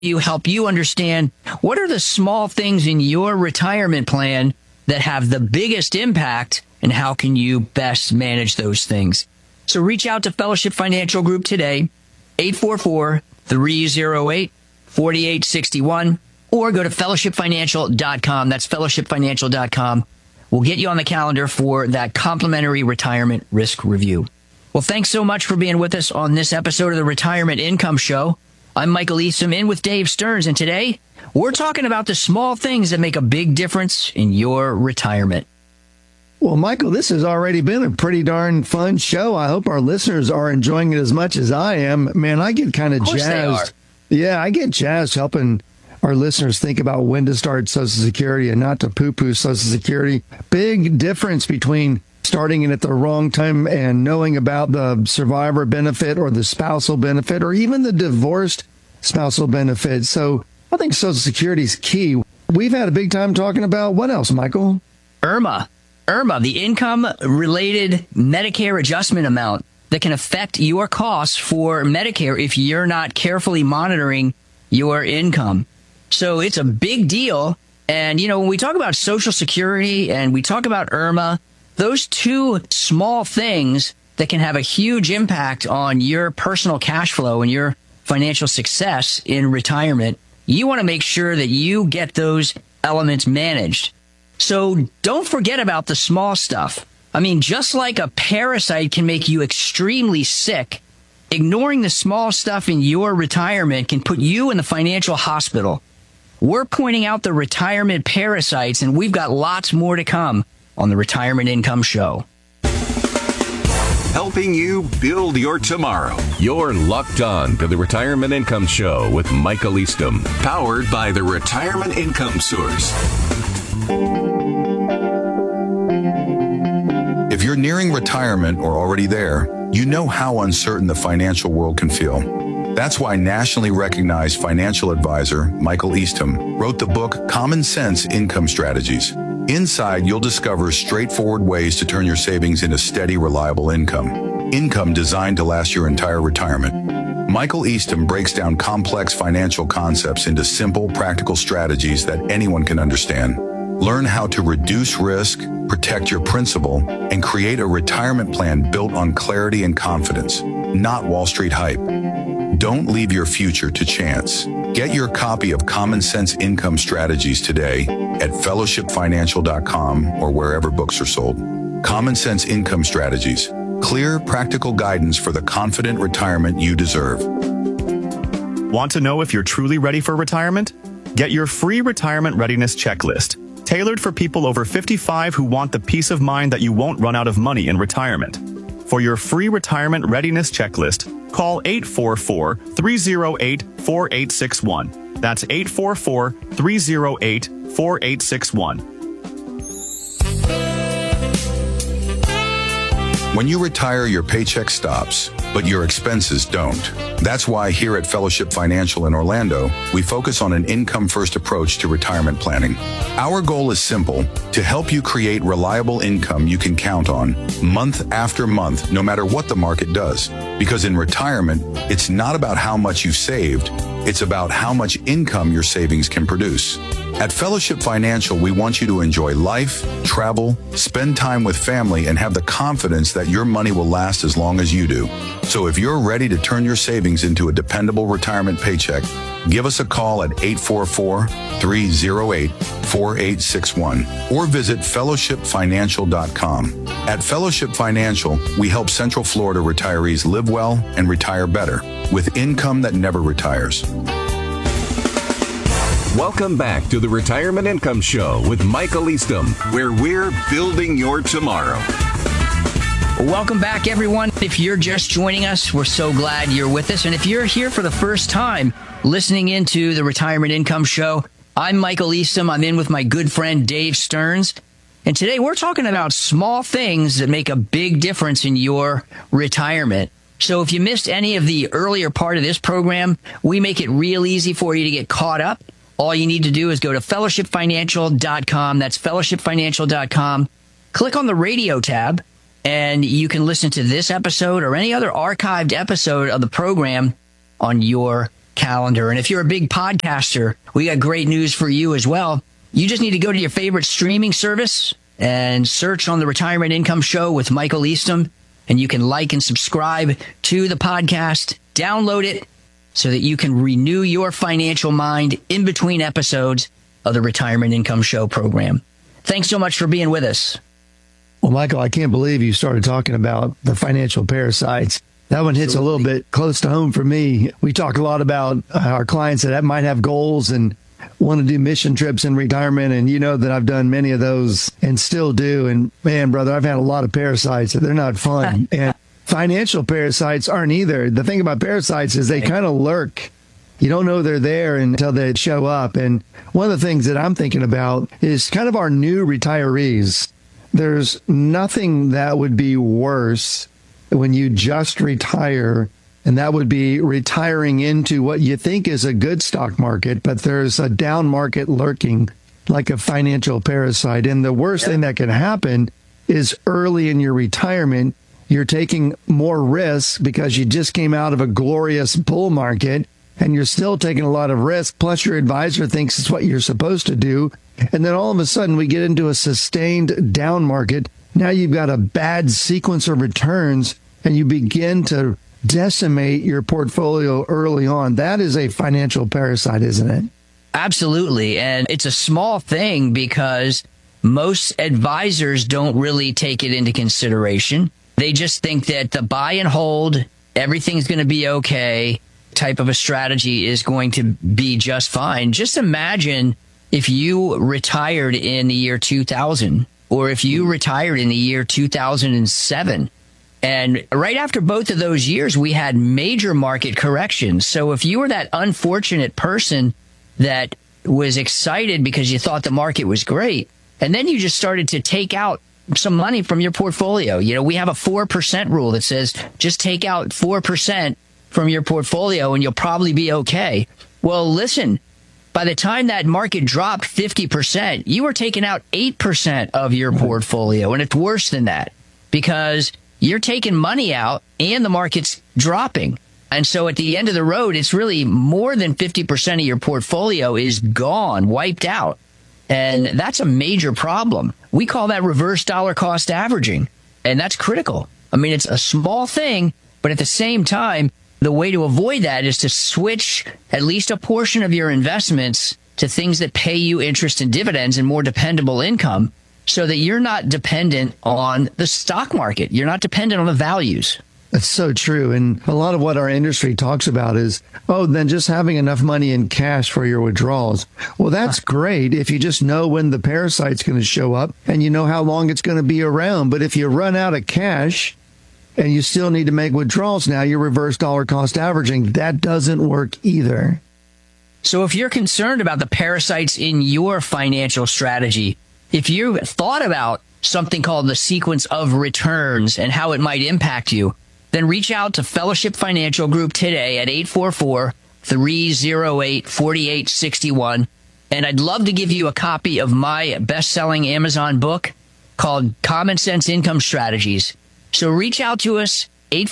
you help you understand what are the small things in your retirement plan that have the biggest impact and how can you best manage those things. So reach out to Fellowship Financial Group today, 844-308-4861, or go to fellowshipfinancial.com. That's fellowshipfinancial.com. We'll get you on the calendar for that complimentary retirement risk review. Well, thanks so much for being with us on this episode of the Retirement Income Show. I'm Michael Eastham in with Dave Stearns, and today we're talking about the small things that make a big difference in your retirement. Well, Michael, this has already been a pretty darn fun show. I hope our listeners are enjoying it as much as I am. Man, I get kind of jazzed. Yeah, I get jazzed helping our listeners think about when to start Social Security and not to poo-poo Social Security. Big difference between starting it at the wrong time and knowing about the survivor benefit or the spousal benefit or even the divorced spousal benefit. So I think Social Security is key. We've had a big time talking about what else, Michael? IRMAA, the income-related Medicare adjustment amount that can affect your costs for Medicare if you're not carefully monitoring your income. So it's a big deal. And, you know, when we talk about Social Security and we talk about IRMAA, those two small things that can have a huge impact on your personal cash flow and your financial success in retirement, you want to make sure that you get those elements managed. So don't forget about the small stuff. I mean, just like a parasite can make you extremely sick, ignoring the small stuff in your retirement can put you in the financial hospital. We're pointing out the retirement parasites, and we've got lots more to come on the Retirement Income Show. Helping you build your tomorrow. You're locked on to the Retirement Income Show with Michael Eastham. Powered by the Retirement Income Source. If you're nearing retirement or already there, you know how uncertain the financial world can feel. That's why nationally recognized financial advisor Michael Eastham wrote the book Common Sense Income Strategies. Inside, you'll discover straightforward ways to turn your savings into steady, reliable income. Income designed to last your entire retirement. Michael Eastham breaks down complex financial concepts into simple, practical strategies that anyone can understand. Learn how to reduce risk, protect your principal, and create a retirement plan built on clarity and confidence, not Wall Street hype. Don't leave your future to chance. Get your copy of Common Sense Income Strategies today at fellowshipfinancial.com or wherever books are sold. Common Sense Income Strategies. Clear, practical guidance for the confident retirement you deserve. Want to know if you're truly ready for retirement? Get your free retirement readiness checklist, tailored for people over 55 who want the peace of mind that you won't run out of money in retirement. For your free retirement readiness checklist, call 844-308-4861. That's 844-308-4861. When you retire, your paycheck stops, but your expenses don't. That's why here at Fellowship Financial in Orlando, we focus on an income-first approach to retirement planning. Our goal is simple: to help you create reliable income you can count on month after month, no matter what the market does. Because in retirement, it's not about how much you've saved, it's about how much income your savings can produce. At Fellowship Financial, we want you to enjoy life, travel, spend time with family, and have the confidence that your money will last as long as you do. So if you're ready to turn your savings into a dependable retirement paycheck, give us a call at 844-308-4861 or visit fellowshipfinancial.com. At Fellowship Financial, we help Central Florida retirees live well and retire better with income that never retires. Welcome back to the Retirement Income Show with Michael Eastham, where we're building your tomorrow. Welcome back, everyone. If you're just joining us, we're so glad you're with us. And if you're here for the first time listening into the Retirement Income Show, I'm Michael Eastham. I'm in with my good friend Dave Stearns. And today we're talking about small things that make a big difference in your retirement. So if you missed any of the earlier part of this program, we make it real easy for you to get caught up. All you need to do is go to fellowshipfinancial.com. That's fellowshipfinancial.com. Click on the radio tab, and you can listen to this episode or any other archived episode of the program on your calendar. And if you're a big podcaster, we got great news for you as well. You just need to go to your favorite streaming service and search on the Retirement Income Show with Michael Eastham, and you can like and subscribe to the podcast, download it so that you can renew your financial mind in between episodes of the Retirement Income Show program. Thanks so much for being with us. Well, Michael, I can't believe you started talking about the financial parasites. That one hits a little bit close to home for me. We talk a lot about our clients that might have goals and want to do mission trips in retirement. And you know that I've done many of those and still do. And man, brother, I've had a lot of parasites. They're not fun. And financial parasites aren't either. The thing about parasites is they kind of lurk. You don't know they're there until they show up. And one of the things that I'm thinking about is kind of our new retirees. There's nothing that would be worse when you just retire, and that would be retiring into what you think is a good stock market, but there's a down market lurking like a financial parasite. And the worst thing that can happen is early in your retirement, you're taking more risks because you just came out of a glorious bull market and you're still taking a lot of risk. Plus your advisor thinks it's what you're supposed to do. And then all of a sudden we get into a sustained down market. Now you've got a bad sequence of returns and you begin to decimate your portfolio early on. That is a financial parasite, isn't it? Absolutely. And it's a small thing because most advisors don't really take it into consideration. They just think that the buy and hold, everything's going to be okay type of a strategy is going to be just fine. Just imagine if you retired in the year 2000 or if you retired in the year 2007. And right after both of those years, we had major market corrections. So if you were that unfortunate person that was excited because you thought the market was great, and then you just started to take out some money from your portfolio. You know, we have a 4% rule that says just take out 4% from your portfolio and you'll probably be okay. Well, listen, by the time that market dropped 50%, you were taking out 8% of your portfolio. And it's worse than that because you're taking money out and the market's dropping. And so at the end of the road, it's really more than 50% of your portfolio is gone, wiped out. And that's a major problem. We call that reverse dollar cost averaging. And that's critical. I mean, it's a small thing, but at the same time, the way to avoid that is to switch at least a portion of your investments to things that pay you interest and dividends and more dependable income so that you're not dependent on the stock market. You're not dependent on the values. That's so true. And a lot of what our industry talks about is, then just having enough money in cash for your withdrawals. Well, that's great if you just know when the parasite's going to show up and you know how long it's going to be around. But if you run out of cash and you still need to make withdrawals now, you're reverse dollar cost averaging. That doesn't work either. So if you're concerned about the parasites in your financial strategy, if you thought about something called the sequence of returns and how it might impact you, then reach out to Fellowship Financial Group today at 844-308-4861. And I'd love to give you a copy of my best-selling Amazon book called Common Sense Income Strategies. So reach out to us,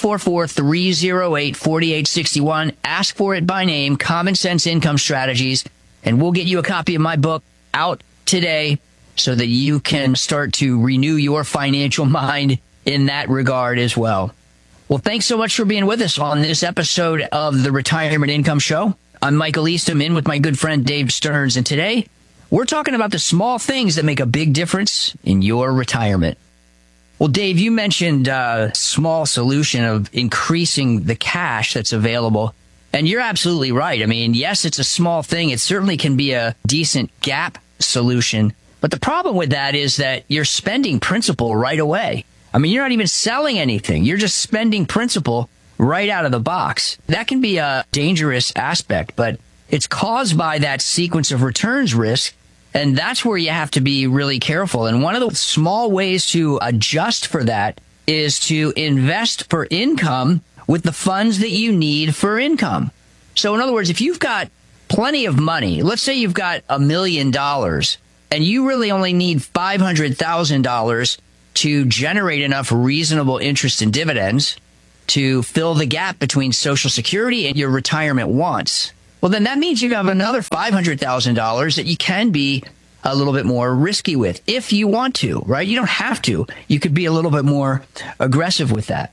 844-308-4861. Ask for it by name, Common Sense Income Strategies, and we'll get you a copy of my book out today so that you can start to renew your financial mind in that regard as well. Well, thanks so much for being with us on this episode of the Retirement Income Show. I'm Michael Eastham, in with my good friend Dave Stearns, and today we're talking about the small things that make a big difference in your retirement. Well, Dave, you mentioned a small solution of increasing the cash that's available, and you're absolutely right. I mean, yes, it's a small thing. It certainly can be a decent gap solution, but the problem with that is that you're spending principal right away. I mean, you're not even selling anything. You're just spending principal right out of the box. That can be a dangerous aspect, but it's caused by that sequence of returns risk. And that's where you have to be really careful. And one of the small ways to adjust for that is to invest for income with the funds that you need for income. So in other words, if you've got plenty of money, let's say you've got $1 million and you really only need $500,000 to generate enough reasonable interest and dividends to fill the gap between Social Security and your retirement wants. Well, then that means you have another $500,000 that you can be a little bit more risky with if you want to, right? You don't have to. You could be a little bit more aggressive with that.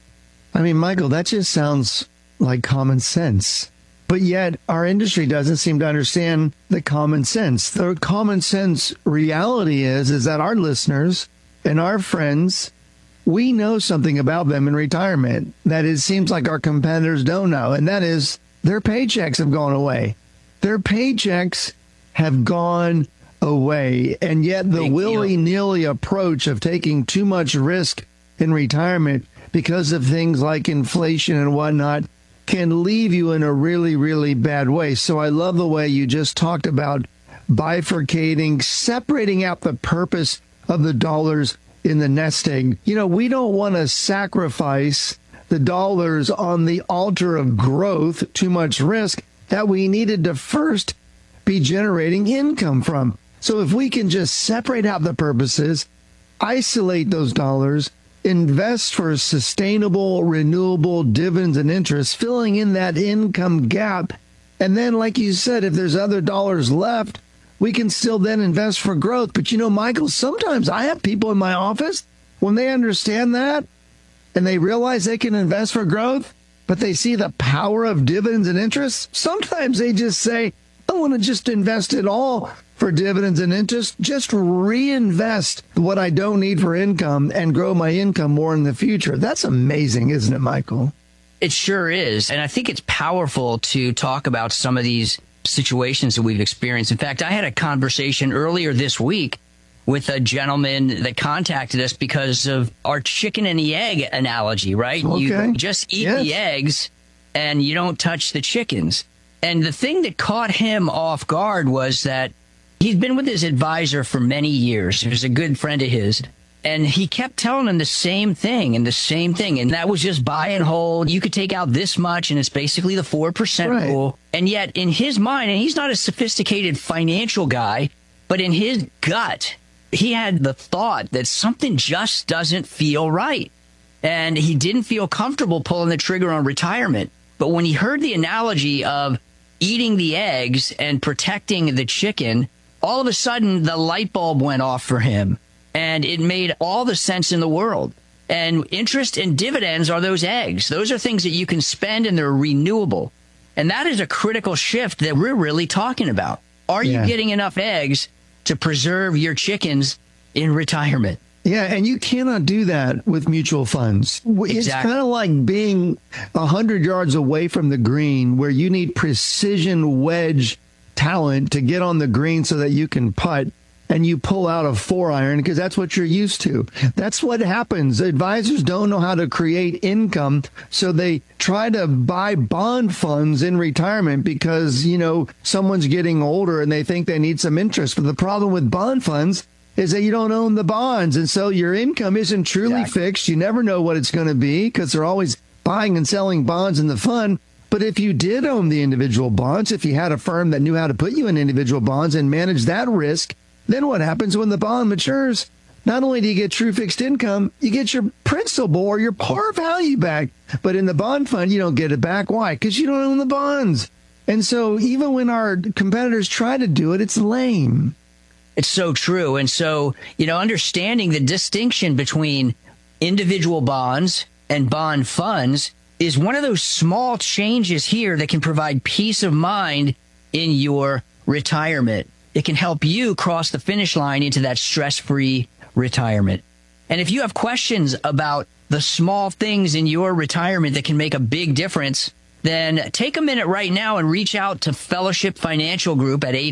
I mean, Michael, that just sounds like common sense. But yet our industry doesn't seem to understand the common sense. The common sense reality is that our listeners and our friends, we know something about them in retirement that it seems like our competitors don't know. And that is their paychecks have gone away. Their paychecks have gone away. And yet the willy-nilly approach of taking too much risk in retirement because of things like inflation and whatnot can leave you in a really, really bad way. So I love the way you just talked about bifurcating, separating out the purpose of the dollars in the nest egg. You know, we don't want to sacrifice the dollars on the altar of growth, too much risk, that we needed to first be generating income from. So if we can just separate out the purposes, isolate those dollars, invest for sustainable, renewable dividends and interest, filling in that income gap. And then, like you said, if there's other dollars left, we can still then invest for growth. But you know, Michael, sometimes I have people in my office, when they understand that and they realize they can invest for growth, but they see the power of dividends and interest, sometimes they just say, I want to just invest it all for dividends and interest, just reinvest what I don't need for income and grow my income more in the future. That's amazing, isn't it, Michael? It sure is. And I think it's powerful to talk about some of these situations that we've experienced. In fact, I had a conversation earlier this week with a gentleman that contacted us because of our chicken and the egg analogy, right? Okay. You just eat the eggs and you don't touch the chickens. And the thing that caught him off guard was that he'd been with his advisor for many years. He was a good friend of his. And he kept telling him the same thing. And that was just buy and hold. You could take out this much, and it's basically the 4% rule. And yet in his mind, and he's not a sophisticated financial guy, but in his gut, he had the thought that something just doesn't feel right. And he didn't feel comfortable pulling the trigger on retirement. But when he heard the analogy of eating the eggs and protecting the chicken, all of a sudden the light bulb went off for him. And it made all the sense in the world. And interest and dividends are those eggs. Those are things that you can spend and they're renewable. And that is a critical shift that we're really talking about. Are you getting enough eggs to preserve your chickens in retirement? Yeah, and you cannot do that with mutual funds. Exactly. It's kind of like being 100 yards away from the green where you need precision wedge talent to get on the green so that you can putt. And you pull out a 4-iron because that's what you're used to. That's what happens. Advisors don't know how to create income, so they try to buy bond funds in retirement because, you know, someone's getting older and they think they need some interest. But the problem with bond funds is that you don't own the bonds. And so your income isn't truly fixed. You never know what it's going to be because they're always buying and selling bonds in the fund. But if you did own the individual bonds, if you had a firm that knew how to put you in individual bonds and manage that risk, then what happens when the bond matures? Not only do you get true fixed income, you get your principal or your par value back. But in the bond fund, you don't get it back. Why? Because you don't own the bonds. And so even when our competitors try to do it, it's lame. It's so true. And so, you know, understanding the distinction between individual bonds and bond funds is one of those small changes here that can provide peace of mind in your retirement. It can help you cross the finish line into that stress-free retirement. And if you have questions about the small things in your retirement that can make a big difference, then take a minute right now and reach out to Fellowship Financial Group at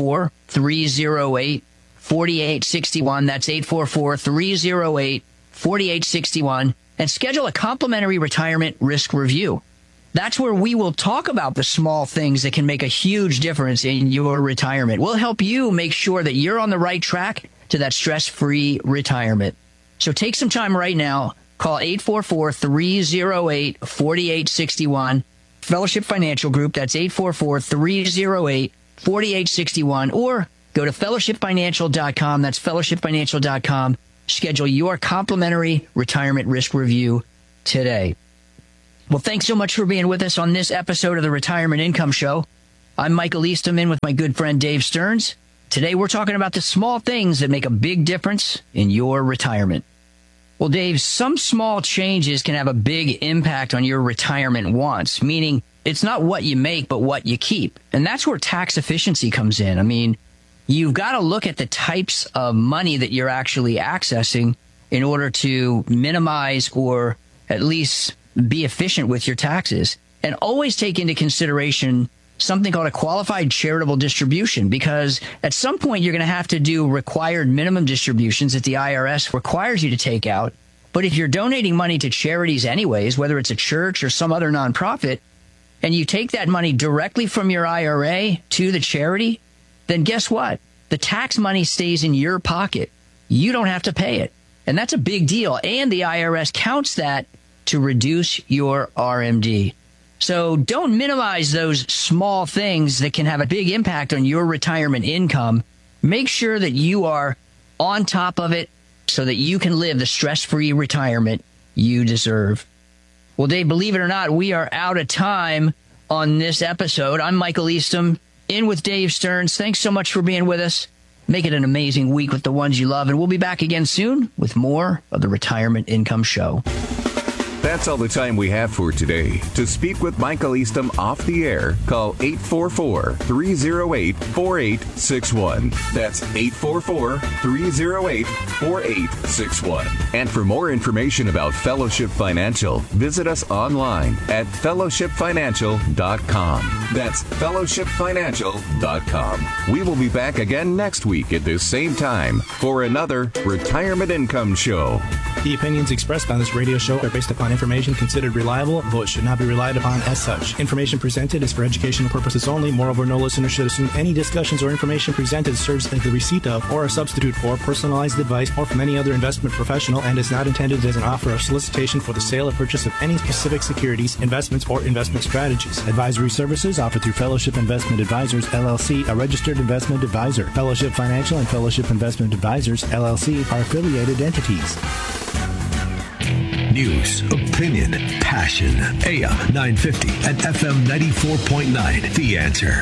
844-308-4861. That's 844-308-4861. And schedule a complimentary retirement risk review. That's where we will talk about the small things that can make a huge difference in your retirement. We'll help you make sure that you're on the right track to that stress-free retirement. So take some time right now. Call 844-308-4861. Fellowship Financial Group. That's 844-308-4861. Or go to fellowshipfinancial.com. That's fellowshipfinancial.com. Schedule your complimentary retirement risk review today. Well, thanks so much for being with us on this episode of the Retirement Income Show. I'm Michael Eastham in with my good friend Dave Stearns. Today we're talking about the small things that make a big difference in your retirement. Well, Dave, some small changes can have a big impact on your retirement wants, meaning it's not what you make, but what you keep. And that's where tax efficiency comes in. I mean, you've got to look at the types of money that you're actually accessing in order to minimize or at least be efficient with your taxes. And always take into consideration something called a qualified charitable distribution, because at some point you're going to have to do required minimum distributions that the IRS requires you to take out. But if you're donating money to charities anyways, whether it's a church or some other nonprofit, and you take that money directly from your IRA to the charity, then guess what? The tax money stays in your pocket. You don't have to pay it. And that's a big deal. And the IRS counts that to reduce your RMD. So don't minimize those small things that can have a big impact on your retirement income. Make sure that you are on top of it so that you can live the stress-free retirement you deserve. Well, Dave, believe it or not, we are out of time on this episode. I'm Michael Eastham, in with Dave Stearns. Thanks so much for being with us. Make it an amazing week with the ones you love, and we'll be back again soon with more of the Retirement Income Show. That's all the time we have for today. To speak with Michael Eastham off the air, call 844-308-4861. That's 844-308-4861. And for more information about Fellowship Financial, visit us online at fellowshipfinancial.com. That's fellowshipfinancial.com. We will be back again next week at this same time for another Retirement Income Show. The opinions expressed on this radio show are based upon information considered reliable, though it should not be relied upon as such. Information presented is for educational purposes only. Moreover, no listener should assume any discussions or information presented serves as the receipt of or a substitute for personalized advice or from any other investment professional, and is not intended as an offer of solicitation for the sale or purchase of any specific securities, investments, or investment strategies. Advisory services offered through Fellowship Investment Advisors, LLC, a registered investment advisor. Fellowship Financial and Fellowship Investment Advisors, LLC, are affiliated entities. News, opinion, passion. AM 950 and FM 94.9. The Answer.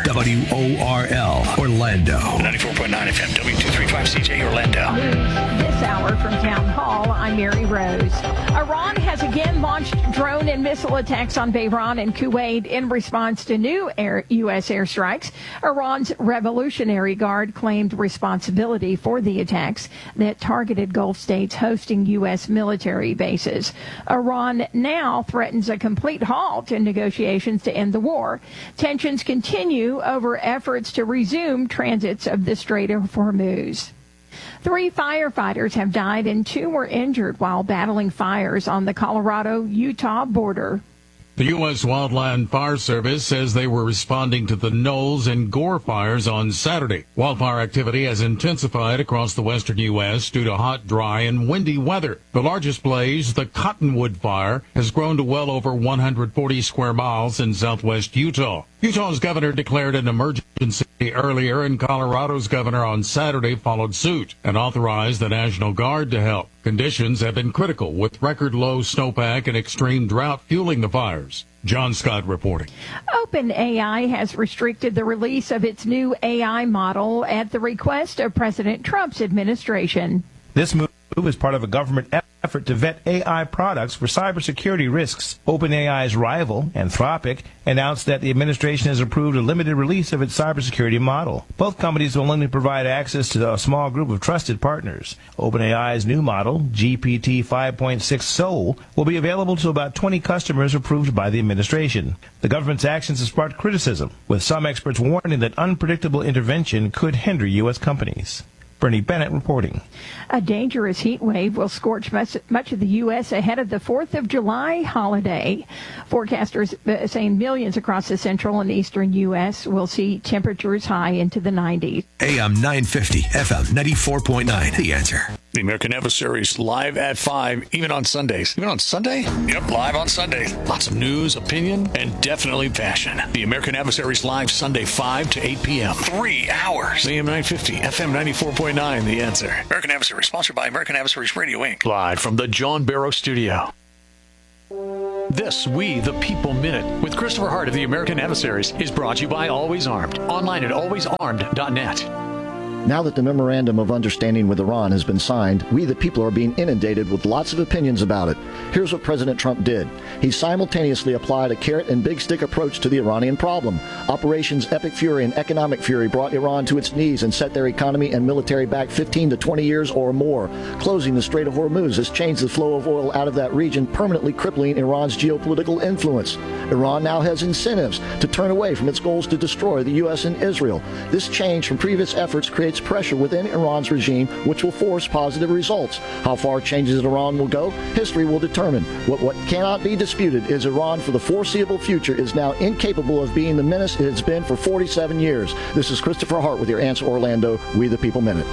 WORL, Orlando. 94.9 FM, W235CJ, Orlando. This hour from Town Hall, I'm Mary Rose. Iran has again launched drone and missile attacks on Bahrain and Kuwait in response to new U.S. airstrikes. Iran's Revolutionary Guard claimed responsibility for the attacks that targeted Gulf states hosting U.S. military bases. Iran now threatens a complete halt in negotiations to end the war. Tensions continue over efforts to resume transits of the Strait of Hormuz. 3 firefighters have died and 2 were injured while battling fires on the Colorado-Utah border. The U.S. Wildland Fire Service says they were responding to the Knowles and Gore fires on Saturday. Wildfire activity has intensified across the western U.S. due to hot, dry, and windy weather. The largest blaze, the Cottonwood Fire, has grown to well over 140 square miles in southwest Utah. Utah's governor declared an emergency earlier, and Colorado's governor on Saturday followed suit and authorized the National Guard to help. Conditions have been critical, with record low snowpack and extreme drought fueling the fires. John Scott reporting. OpenAI has restricted the release of its new AI model at the request of President Trump's administration. This move is part of a government effort to vet AI products for cybersecurity risks. OpenAI's rival, Anthropic, announced that the administration has approved a limited release of its cybersecurity model. Both companies will only provide access to a small group of trusted partners. OpenAI's new model, GPT 5.6 Soul, will be available to about 20 customers approved by the administration. The government's actions have sparked criticism, with some experts warning that unpredictable intervention could hinder U.S. companies. Bernie Bennett reporting. A dangerous heat wave will scorch much of the U.S. ahead of the 4th of July holiday. Forecasters saying millions across the central and eastern U.S. will see temperatures high into the 90s. AM 950, FM 94.9. The Answer. The American Adversaries live at 5, even on Sundays. Even on Sunday? Yep, live on Sundays. Lots of news, opinion, and definitely passion. The American Adversaries live Sunday 5 to 8 p.m. 3 hours. AM 950, FM 94.9, The Answer. American Adversaries, sponsored by American Adversaries Radio, Inc. Live from the John Barrow Studio. This We the People Minute with Christopher Hart of the American Adversaries is brought to you by Always Armed. Online at alwaysarmed.net. Now that the Memorandum of Understanding with Iran has been signed, we the people are being inundated with lots of opinions about it. Here's what President Trump did. He simultaneously applied a carrot and big stick approach to the Iranian problem. Operations Epic Fury and Economic Fury brought Iran to its knees and set their economy and military back 15 to 20 years or more. Closing the Strait of Hormuz has changed the flow of oil out of that region, permanently crippling Iran's geopolitical influence. Iran now has incentives to turn away from its goals to destroy the U.S. and Israel. This change from previous efforts creates pressure within Iran's regime, which will force positive results. How far changes in Iran will go, history will determine. What cannot be disputed is Iran for the foreseeable future is now incapable of being the menace it has been for 47 years. This is Christopher Hart with your Answer Orlando We the People Minute.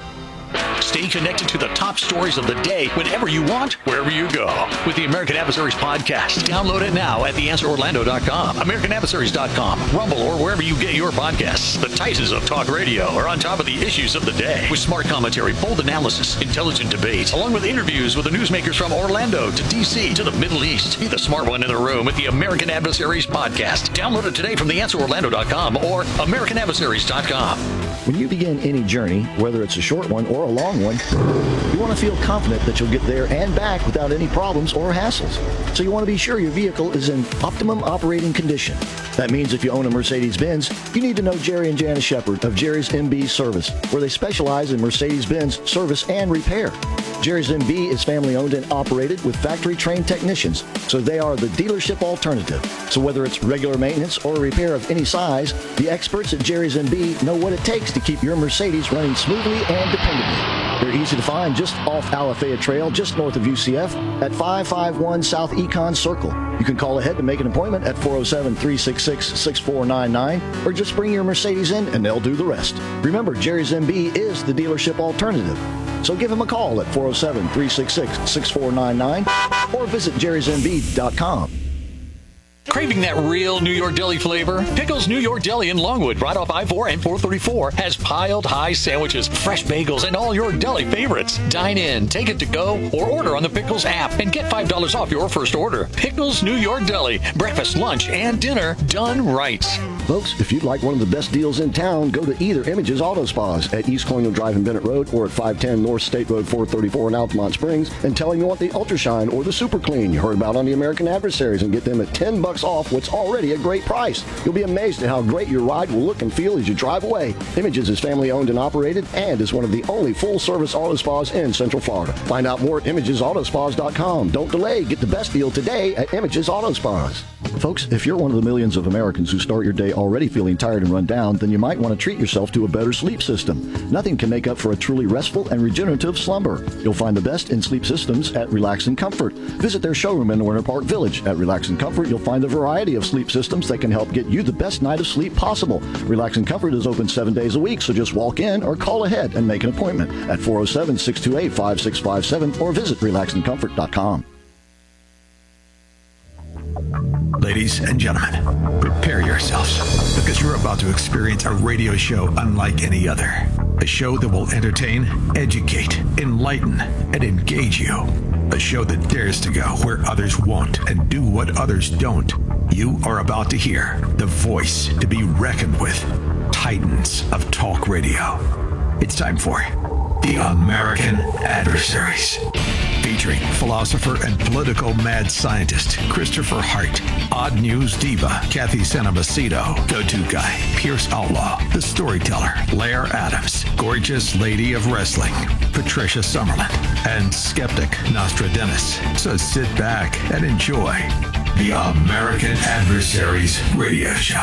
Stay connected to the top stories of the day whenever you want, wherever you go. With the American Adversaries podcast. Download it now at theanswerorlando.com, americanadversaries.com, Rumble, or wherever you get your podcasts. The Titans of Talk Radio are on top of the issues of the day with smart commentary, bold analysis, intelligent debate, along with interviews with the newsmakers from Orlando to D.C. to the Middle East. Be the smart one in the room with the American Adversaries podcast. Download it today from theanswerorlando.com or americanadversaries.com. When you begin any journey, whether it's a short one or a long one, you want to feel confident that you'll get there and back without any problems or hassles. So you want to be sure your vehicle is in optimum operating condition. That means if you own a Mercedes-Benz, you need to know Jerry and Janice Shepard of Jerry's MB Service, where they specialize in Mercedes-Benz service and repair. Jerry's MB is family-owned and operated with factory-trained technicians, so they are the dealership alternative. So whether it's regular maintenance or a repair of any size, the experts at Jerry's MB know what it takes to keep your Mercedes running smoothly and dependably. They're easy to find just off Alafaya Trail, just north of UCF, at 551 South Econ Circle. You can call ahead to make an appointment at 407-366-6499, or just bring your Mercedes in and they'll do the rest. Remember, Jerry's MB is the dealership alternative. So give him a call at 407-366-6499 or visit jerrysmb.com. Craving that real New York deli flavor? Pickles New York Deli in Longwood, right off I-4 and 434, has piled high sandwiches, fresh bagels, and all your deli favorites. Dine in, take it to go, or order on the Pickles app and get $5 off your first order. Pickles New York Deli. Breakfast, lunch, and dinner done right. Folks, if you'd like one of the best deals in town, go to either Images Auto Spas at East Colonial Drive in Bennett Road or at 510 North State Road 434 in Altamont Springs and tell them you want the Ultra Shine or the Super Clean you heard about on the American Adversaries and get them at $10 off what's already a great price. You'll be amazed at how great your ride will look and feel as you drive away. Images is family owned and operated and is one of the only full-service auto spas in Central Florida. Find out more at ImagesAutoSpas.com. Don't delay. Get the best deal today at Images Auto Spas. Folks, if you're one of the millions of Americans who start your day already feeling tired and run down, then you might want to treat yourself to a better sleep system. Nothing can make up for a truly restful and regenerative slumber. You'll find the best in sleep systems at Relax and Comfort. Visit their showroom in Winter Park Village. At Relax and Comfort, you'll find a variety of sleep systems that can help get you the best night of sleep possible. Relax and Comfort is open 7 days a week, so just walk in or call ahead and make an appointment at 407-628-5657 or visit relaxandcomfort.com. Ladies and gentlemen, prepare yourselves because you're about to experience a radio show unlike any other. A show that will entertain, educate, enlighten, and engage you. A show that dares to go where others won't and do what others don't. You are about to hear the voice to be reckoned with. Titans of Talk Radio. It's time for The American Adversaries. Featuring philosopher and political mad scientist Christopher Hart, odd news diva Kathy Sanamacedo, go-to guy Pierce Outlaw, the storyteller Lair Adams, gorgeous lady of wrestling Patricia Summerlin, and skeptic Nostradamus. So sit back and enjoy the American Adversaries Radio Show.